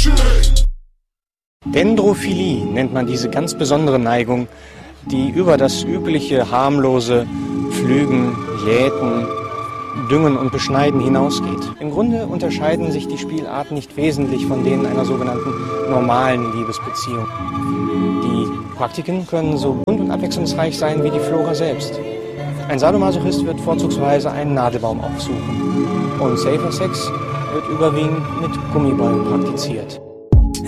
Dendrophilie nennt man diese ganz besondere Neigung, die über das übliche harmlose Pflügen, Jäten, Düngen und Beschneiden hinausgeht. Im Grunde unterscheiden sich die Spielarten nicht wesentlich von denen einer sogenannten normalen Liebesbeziehung. Die Praktiken können so bunt und abwechslungsreich sein wie die Flora selbst. Ein Sadomasochist wird vorzugsweise einen Nadelbaum aufsuchen und Safer Sex wird überwiegend mit Gummibällen praktiziert.